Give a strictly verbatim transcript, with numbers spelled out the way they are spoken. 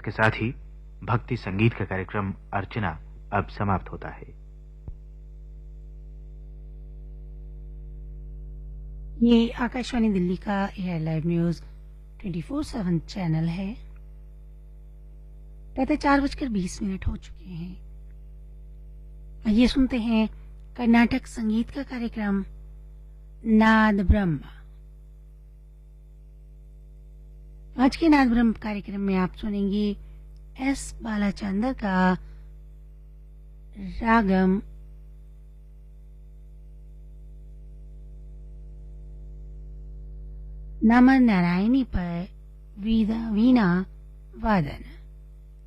इसके साथ ही भक्ति संगीत का कार्यक्रम अर्चना अब समाप्त होता है। ये आकाशवाणी दिल्ली का air live news twenty four seven channel है। कहते चार बजकर बीस मिनट हो चुके हैं। आइए सुनते हैं कर्नाटक संगीत का कार्यक्रम नाद ब्रह्म। आज के नाद ब्रह्म कार्यक्रम में आप सुनेंगे एस बालाचंदर का रागम नमन नारायणी पर वीणा वादन।